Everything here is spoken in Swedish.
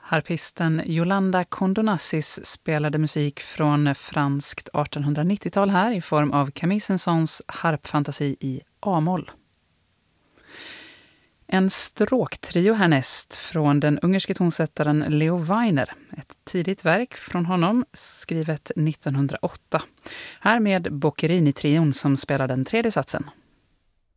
Harpisten Yolanda Condonassis spelade musik från franskt 1890-tal här i form av Camille Saint-Saëns harpfantasi i A-moll. En stråktrio härnäst från den ungerske tonsättaren Leo Weiner. Ett tidigt verk från honom, skrivet 1908. Här med Boccherini-trion som spelar den tredje satsen.